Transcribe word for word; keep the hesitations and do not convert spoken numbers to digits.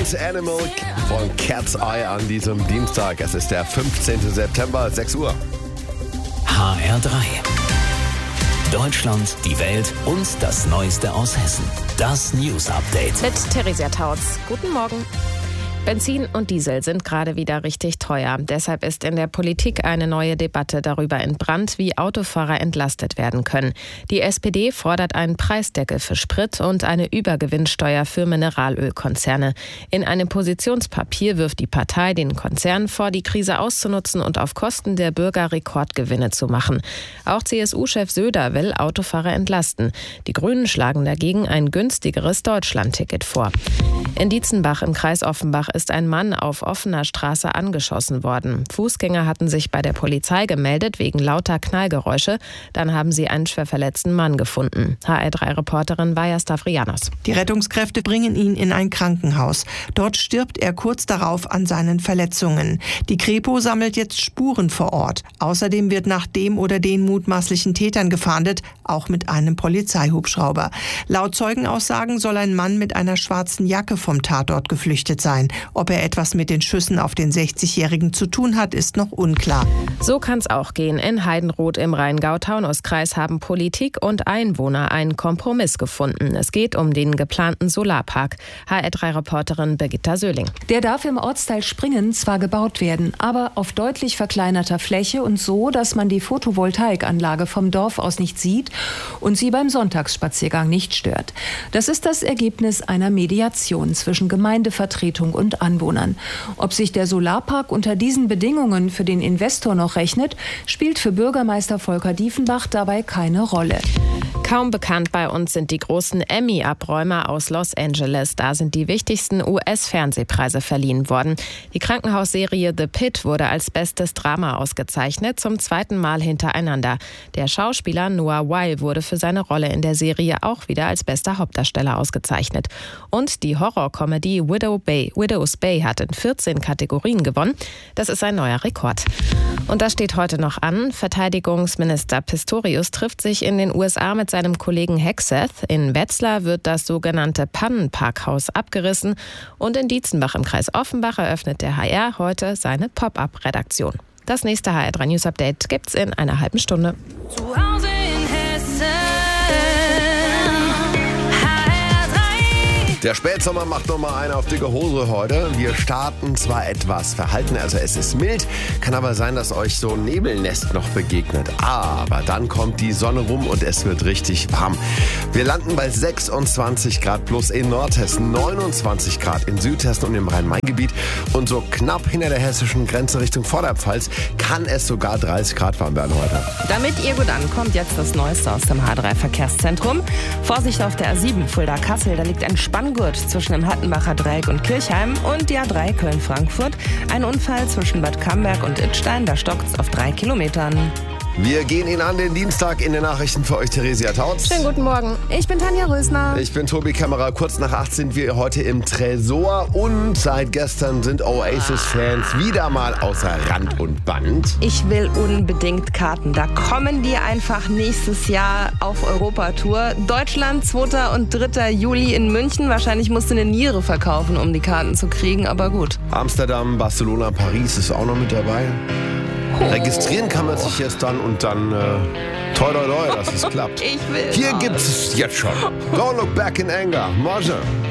Wild Animal von Cat's Eye an diesem Dienstag. Es ist der fünfzehnten September, sechs Uhr. H R drei. Deutschland, die Welt und das Neueste aus Hessen. Das News Update. Mit Theresia Tautz. Guten Morgen. Benzin und Diesel sind gerade wieder richtig teuer. Deshalb ist in der Politik eine neue Debatte darüber entbrannt, wie Autofahrer entlastet werden können. Die S P D fordert einen Preisdeckel für Sprit und eine Übergewinnsteuer für Mineralölkonzerne. In einem Positionspapier wirft die Partei den Konzernen vor, die Krise auszunutzen und auf Kosten der Bürger Rekordgewinne zu machen. Auch C S U-Chef Söder will Autofahrer entlasten. Die Grünen schlagen dagegen ein günstigeres Deutschlandticket vor. In Dietzenbach im Kreis Offenbach ist ein Mann auf offener Straße angeschossen worden. Fußgänger hatten sich bei der Polizei gemeldet wegen lauter Knallgeräusche. Dann haben sie einen schwer verletzten Mann gefunden. H R drei Reporterin Vaja Stavrianos. Die Rettungskräfte bringen ihn in ein Krankenhaus. Dort stirbt er kurz darauf an seinen Verletzungen. Die Kripo sammelt jetzt Spuren vor Ort. Außerdem wird nach dem oder den mutmaßlichen Tätern gefahndet, auch mit einem Polizeihubschrauber. Laut Zeugenaussagen soll ein Mann mit einer schwarzen Jacke vom Tatort geflüchtet sein. Ob er etwas mit den Schüssen auf den sechzigjährigen zu tun hat, ist noch unklar. So kann es auch gehen. In Heidenroth im Rheingau-Taunus-Kreis haben Politik und Einwohner einen Kompromiss gefunden. Es geht um den geplanten Solarpark. H R drei Reporterin Birgitta Söhling. Der darf im Ortsteil Springen zwar gebaut werden, aber auf deutlich verkleinerter Fläche und so, dass man die Photovoltaikanlage vom Dorf aus nicht sieht und sie beim Sonntagsspaziergang nicht stört. Das ist das Ergebnis einer Mediation zwischen Gemeindevertretung und Anwohnern. Ob sich der Solarpark unter diesen Bedingungen für den Investor noch rechnet, spielt für Bürgermeister Volker Diefenbach dabei keine Rolle. Kaum bekannt bei uns sind die großen Emmy-Abräumer aus Los Angeles. Da sind die wichtigsten U S-Fernsehpreise verliehen worden. Die Krankenhausserie The Pitt wurde als bestes Drama ausgezeichnet, zum zweiten Mal hintereinander. Der Schauspieler Noah Weil wurde für seine Rolle in der Serie auch wieder als bester Hauptdarsteller ausgezeichnet. Und die Horrorkomödie Widow Bay, Widow's Bay hat in vierzehn Kategorien gewonnen. Das ist ein neuer Rekord. Und das steht heute noch an. Verteidigungsminister Pistorius trifft sich in den U S A mit seinem Kollegen Hegseth. In Wetzlar wird das sogenannte Pannenparkhaus abgerissen. Und in Dietzenbach im Kreis Offenbach eröffnet der H R heute seine Pop-up-Redaktion. Das nächste H R drei News Update gibt's in einer halben Stunde. Zu Hause in Hessen. Der Spätsommer macht nochmal eine auf dicke Hose heute. Wir starten zwar etwas verhalten, also es ist mild, kann aber sein, dass euch so ein Nebelnest noch begegnet. Aber dann kommt die Sonne rum und es wird richtig warm. Wir landen bei sechsundzwanzig Grad plus in Nordhessen, neunundzwanzig Grad in Südhessen und im Rhein-Main-Gebiet. Und so knapp hinter der hessischen Grenze Richtung Vorderpfalz kann es sogar dreißig Grad warm werden heute. Damit ihr gut ankommt, jetzt das Neueste aus dem H drei Verkehrszentrum. Vorsicht auf der A sieben Fulda-Kassel, da liegt ein Spanngurt zwischen dem Hattenbacher Dreieck und Kirchheim und die A drei Köln-Frankfurt. Ein Unfall zwischen Bad Camberg und Idstein, da stockt's auf drei Kilometern. Wir gehen Ihnen an den Dienstag in den Nachrichten für euch, Theresia Tautz. Schönen guten Morgen. Ich bin Tanja Rösner. Ich bin Tobi Kämmerer. Kurz nach acht sind wir heute im Tresor und seit gestern sind Oasis-Fans wieder mal außer Rand und Band. Ich will unbedingt Karten. Da kommen die einfach nächstes Jahr auf Europatour. Deutschland, zweiter und dritter Juli in München. Wahrscheinlich musst du eine Niere verkaufen, um die Karten zu kriegen, aber gut. Amsterdam, Barcelona, Paris ist auch noch mit dabei. Registrieren kann man sich jetzt dann und dann äh, toi toi toi, dass es klappt. Ich will. Hier gibt es jetzt schon Don't Look Back in Anger. Marge.